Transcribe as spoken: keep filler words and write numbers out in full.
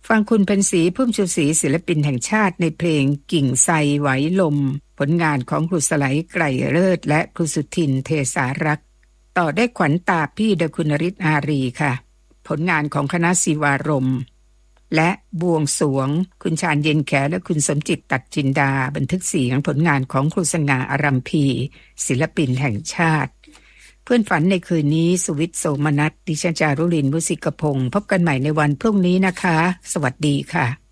ฟังคุณเป็นศรีพุ่มชูศรีศิลปินแห่งชาติในเพลงกิ่งไทรไหวลมผลงานของครูสไลไกรเลิศและครูสุทินเทสารักษ์ต่อได้ขวัญตาพี่โดยคุณนฤทธิ์อารีค่ะผลงานของคณะศิวารมณ์และบวงสรวงคุณชาญเย็นแขและคุณสมจิตตัดจินดาบันทึกเสียงผลงานของครูสง่าอารัมพีศิลปินแห่งชาติเพื่อนฝันในคืนนี้สุวิทย์โสมนัสดิฉันจารุลินมุสิกพงศ์พบกันใหม่ในวันพรุ่งนี้นะคะสวัสดีค่ะ